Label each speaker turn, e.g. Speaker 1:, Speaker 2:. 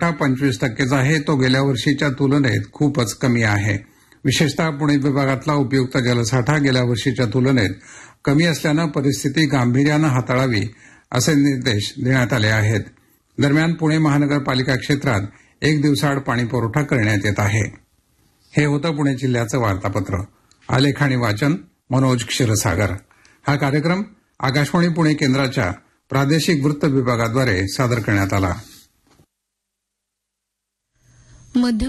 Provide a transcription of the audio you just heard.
Speaker 1: साठा 25% आहे, तो गेल्या वर्षीच्या तुलनेत खूपच कमी आहे. विशेषतः पुणे विभागातला उपयुक्त जलसाठा गेल्या वर्षीच्या तुलनेत कमी असल्यानं परिस्थिती गांभीर्यानं हाताळावी असे निर्देश देण्यात आले आहेत. दरम्यान पुणे महानगरपालिका क्षेत्रात 1 दिवसाआड पाणी पुरवठा करण्यात येत आहे. हे होतं पुणे जिल्ह्याचं वार्तापत्र. आलेख आणि वाचन मनोज क्षीरसागर. हा कार्यक्रम आकाशवाणी पुणे केंद्राच्या प्रादेशिक वृत्त विभागाद्वारे सादर करण्यात आला.